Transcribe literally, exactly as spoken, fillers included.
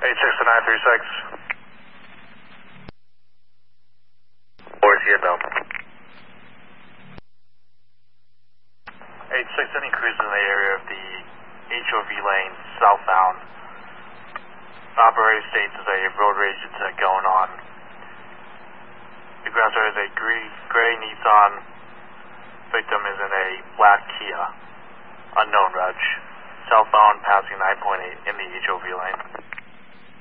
eight six to nine three six. Four Vietnam. eight six, any cruise in the area of the H O V lane southbound. Operator states there's a road rage incident going on. The ground star is a gray, gray Nissan. Victim is in a black Kia. Unknown reg. Southbound passing nine point eight in the H O V lane.